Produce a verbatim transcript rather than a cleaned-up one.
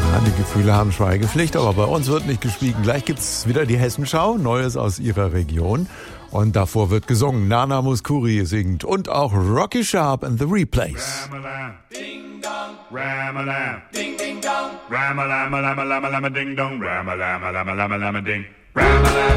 Die Gefühle haben Schweigepflicht, aber bei uns wird nicht geschwiegen. Gleich gibt's wieder die Hessenschau, Neues aus ihrer Region. Und davor wird gesungen. Nana Mouskouri singt und auch Rocky Sharp and the Replays. Ram-a-lam, ding dong, ram-a-lam, ding ding dong, ram-a-lam, lam-a-lam, lam-a-ding dong, ram-a-lam, lam-a-lam, lam-a-ding, ram-a-lam.